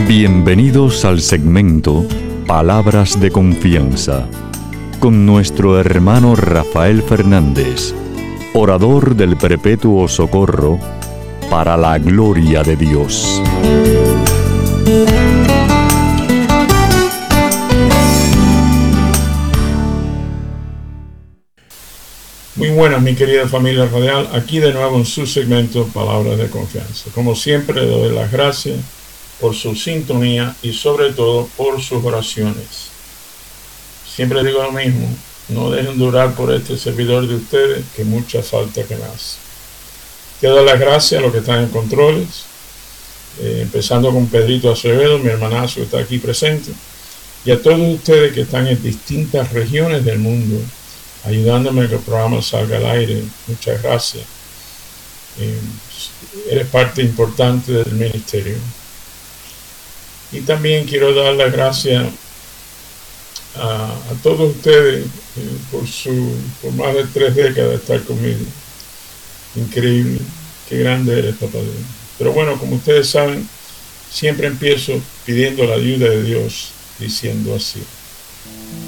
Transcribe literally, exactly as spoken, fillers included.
Bienvenidos al segmento Palabras de Confianza con nuestro hermano Rafael Fernández, orador del Perpetuo Socorro, para la gloria de Dios. Muy buenas, mi querida familia radial, aquí de nuevo en su segmento Palabras de Confianza. Como siempre, le doy las gracias por su sintonía y sobre todo por sus oraciones. Siempre digo lo mismo, no dejen de orar por este servidor de ustedes, que mucha falta que me hace. Quiero dar las gracias a los que están en controles, eh, empezando con Pedrito Acevedo, mi hermanazo que está aquí presente, y a todos ustedes que están en distintas regiones del mundo, ayudándome a que el programa salga al aire. Muchas gracias. Eh, eres parte importante del ministerio. Y también quiero dar las gracias a, a todos ustedes eh, por su por más de tres décadas de estar conmigo. Increíble. Qué grande eres, papá Dios. Pero bueno, como ustedes saben, siempre empiezo pidiendo la ayuda de Dios, diciendo así.